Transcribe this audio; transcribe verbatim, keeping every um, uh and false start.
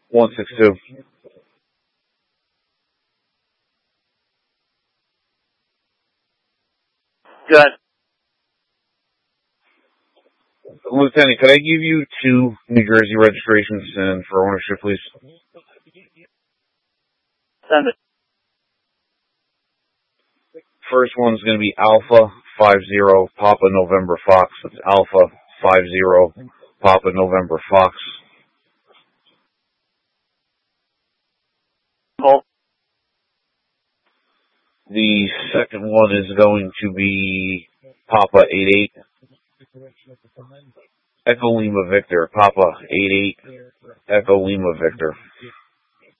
one six two. Good. Lieutenant, could I give you two New Jersey registrations and for ownership, please? Send it. First one's going to be Alpha five zero Papa November Fox. It's Alpha five zero Papa November Fox. Hold. The second one is going to be Papa eight eight. Echo Lima Victor. Papa eight eight. Echo Lima Victor.